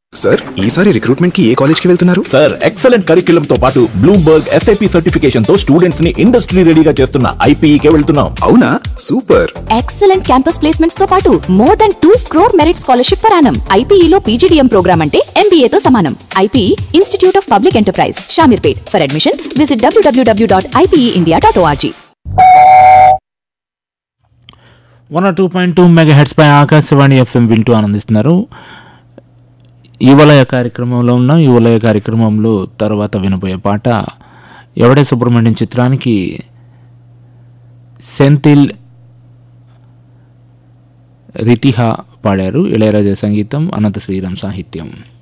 Sir ఈసారి recruitment కి ఏ college కి వెళ్తున్నారు? సార్ ఎక్సలెంట్ కరిక్యులం తో పాటు బ్లూంబర్గ్ SIP సర్టిఫికేషన్ తో స్టూడెంట్స్ ని ఇండస్ట్రీ రెడీగా చేస్తున్న IPE కే వెళ్తున్నాం. అవునా, సూపర్. ఎక్సలెంట్ క్యాంపస్ ప్లేస్మెంట్స్ తో పాటు more than 2 crore merit scholarship per annum. IPE లో PGDM ప్రోగ్రామ్ అంటే MBA తో సమానం. IPE institute of public enterprise, Shamirpet. For admission visit www.ipeindia.org. 102.2 megahertz pi Akashvani FM వింటూ ఆనందిస్తున్నారు. యువలయ కార్యక్రమంలో ఉన్న యువలయ కార్యక్రమంలో తర్వాత వినబోయే పాట ఎవడే సుబ్రహ్మణ్యం చిత్రానికి సెంథిల్ రితిహా పాడారు. ఇళయరాజా సంగీతం, అనంత శ్రీరామ్ సాహిత్యం.